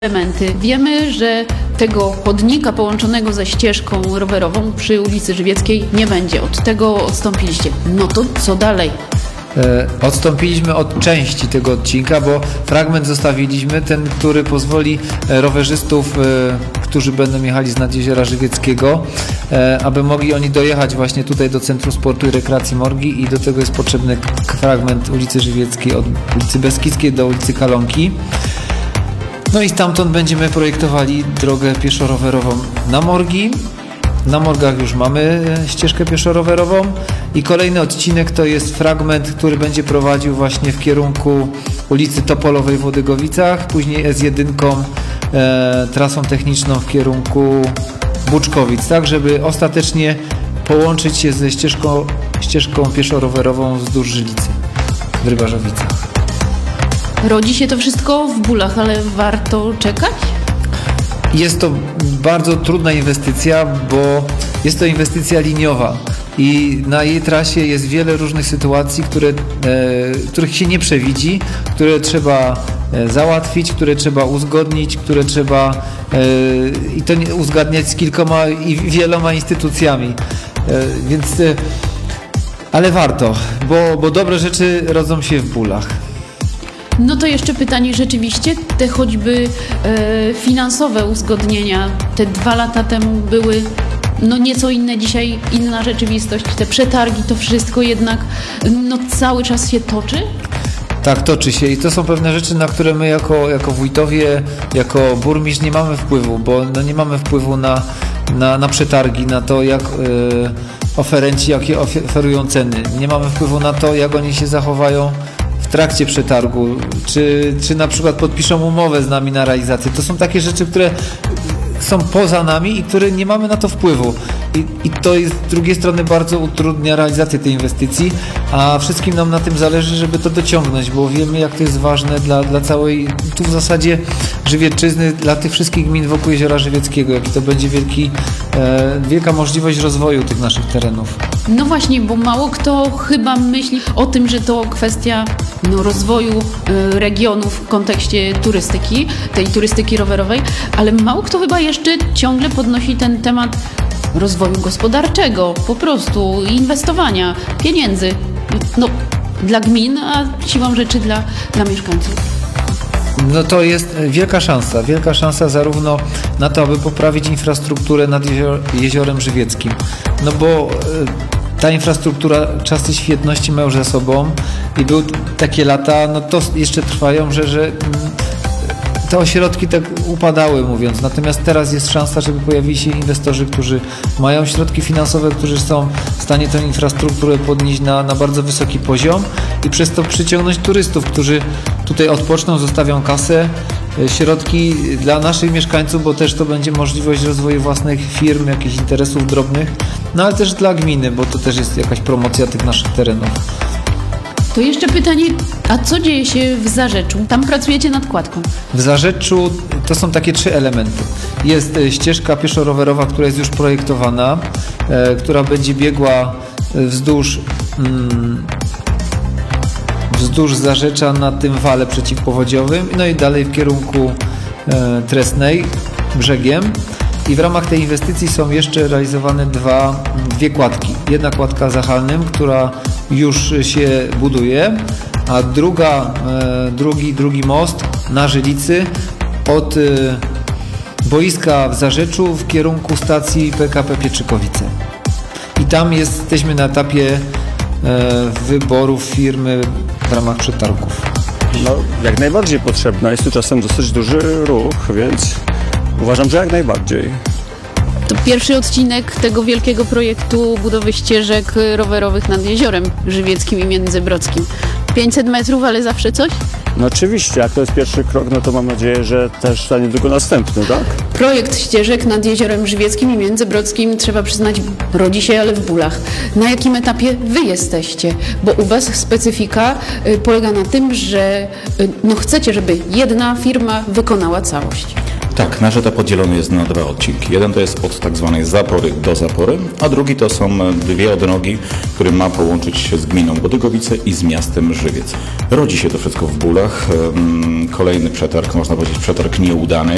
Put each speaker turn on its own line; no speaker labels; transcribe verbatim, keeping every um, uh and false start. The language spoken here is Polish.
elementy. Wiemy, że tego chodnika połączonego ze ścieżką rowerową przy ulicy Żywieckiej nie będzie. Od tego odstąpiliście. No to co dalej?
E, odstąpiliśmy od części tego odcinka, bo fragment zostawiliśmy, ten, który pozwoli e, rowerzystów, e, którzy będą jechali z Nadjeziora Żywieckiego, e, aby mogli oni dojechać właśnie tutaj do Centrum Sportu i Rekreacji Morgi i do tego jest potrzebny fragment ulicy Żywieckiej od ulicy Beskidzkiej do ulicy Kalonki. No i stamtąd będziemy projektowali drogę pieszo-rowerową na Morgi. Na Morgach już mamy ścieżkę pieszo-rowerową i kolejny odcinek to jest fragment, który będzie prowadził właśnie w kierunku ulicy Topolowej w Łodygowicach, później S jeden e, trasą techniczną w kierunku Buczkowic, tak żeby ostatecznie połączyć się ze ścieżką, ścieżką pieszo-rowerową wzdłuż Żylicy w Rybarzowicach.
Rodzi się to wszystko w bólach, ale warto czekać?
Jest to bardzo trudna inwestycja, bo jest to inwestycja liniowa i na jej trasie jest wiele różnych sytuacji, które, e, których się nie przewidzi, które trzeba e, załatwić, które trzeba uzgodnić, które trzeba e, i to nie, uzgadniać z kilkoma i wieloma instytucjami. E, więc, e, ale warto, bo, bo dobre rzeczy rodzą się w bólach.
No to jeszcze pytanie, rzeczywiście te choćby e, finansowe uzgodnienia te dwa lata temu były no nieco inne, dzisiaj inna rzeczywistość, te przetargi, to wszystko jednak no cały czas się toczy?
Tak, toczy się i to są pewne rzeczy, na które my jako, jako wójtowie, jako burmistrz nie mamy wpływu, bo no nie mamy wpływu na, na, na przetargi, na to jak yy, oferenci, jakie oferują ceny. Nie mamy wpływu na to, jak oni się zachowają w trakcie przetargu, czy, czy na przykład podpiszą umowę z nami na realizację. To są takie rzeczy, które są poza nami i które nie mamy na to wpływu. I, i to jest z drugiej strony bardzo utrudnia realizację tej inwestycji, a wszystkim nam na tym zależy, żeby to dociągnąć, bo wiemy, jak to jest ważne dla, dla całej, tu w zasadzie Żywiecczyzny, dla tych wszystkich gmin wokół Jeziora Żywieckiego, jaki to będzie wielki, e, wielka możliwość rozwoju tych naszych terenów.
No właśnie, bo mało kto chyba myśli o tym, że to kwestia no, rozwoju y, regionów w kontekście turystyki, tej turystyki rowerowej, ale mało kto chyba jeszcze ciągle podnosi ten temat rozwoju gospodarczego, po prostu inwestowania, pieniędzy, no dla gmin, a siłą rzeczy dla, dla mieszkańców.
No to jest wielka szansa, wielka szansa zarówno na to, aby poprawić infrastrukturę nad jezior, jeziorem Żywieckim, no bo ta infrastruktura czasy świetności ma już za sobą i były takie lata, no to jeszcze trwają, że, że te ośrodki tak upadały, mówiąc. Natomiast teraz jest szansa, żeby pojawili się inwestorzy, którzy mają środki finansowe, którzy są w stanie tę infrastrukturę podnieść na, na bardzo wysoki poziom i przez to przyciągnąć turystów, którzy tutaj odpoczną, zostawią kasę, środki dla naszych mieszkańców, bo też to będzie możliwość rozwoju własnych firm, jakichś interesów drobnych, no ale też dla gminy, bo to też jest jakaś promocja tych naszych terenów.
To jeszcze pytanie, a co dzieje się w Zarzeczu? Tam pracujecie nad kładką.
W Zarzeczu to są takie trzy elementy. Jest ścieżka pieszo-rowerowa, która jest już projektowana, e, która będzie biegła wzdłuż, mm, wzdłuż Zarzecza na tym wale przeciwpowodziowym, no i dalej w kierunku e, Tresnej brzegiem. I w ramach tej inwestycji są jeszcze realizowane dwa, dwie kładki. Jedna kładka za Halnym, która już się buduje, a druga, e, drugi, drugi most na Żylicy od e, boiska w Zarzeczu w kierunku stacji P K P Pietrzykowice. I tam jesteśmy na etapie e, wyborów firmy w ramach przetargów.
No, jak najbardziej potrzebna. Jest tu czasem dosyć duży ruch, więc uważam, że jak najbardziej.
To pierwszy odcinek tego wielkiego projektu budowy ścieżek rowerowych nad Jeziorem Żywieckim i Międzybrodzkim. pięćset metrów, ale zawsze coś?
No oczywiście, jak to jest pierwszy krok, no to mam nadzieję, że też za niedługo następny, tak?
Projekt ścieżek nad Jeziorem Żywieckim i Międzybrodzkim, trzeba przyznać, rodzi się, ale w bólach. Na jakim etapie wy jesteście? Bo u was specyfika y, polega na tym, że y, no chcecie, żeby jedna firma wykonała całość.
Tak, nasz etap podzielony jest na dwa odcinki. Jeden to jest od tak zwanej zapory do zapory, a drugi to są dwie odnogi, które ma połączyć się z gminą Łodygowice i z miastem Żywiec. Rodzi się to wszystko w bólach. Kolejny przetarg, można powiedzieć przetarg nieudany.